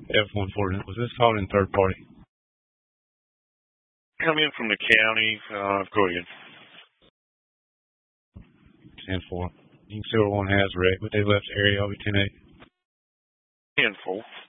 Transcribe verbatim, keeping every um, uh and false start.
F one forty. Was this called in third party? Come in from the county. Uh, go ahead. ten four. You can see where one has wrecked, but they left the area. I'll be ten eight. ten four.